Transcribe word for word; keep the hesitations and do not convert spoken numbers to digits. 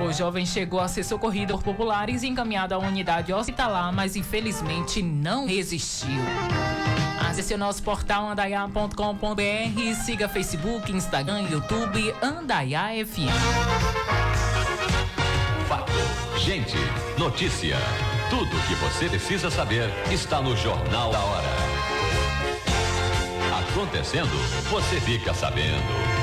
O jovem chegou a ser socorrido por populares e encaminhado à unidade hospitalar, mas infelizmente não resistiu. Acesse o nosso portal andaiá ponto com ponto br, siga Facebook, Instagram, YouTube, Andaiá F M. Fato, gente, notícia. Tudo o que você precisa saber está no Jornal da Hora. Acontecendo, você fica sabendo.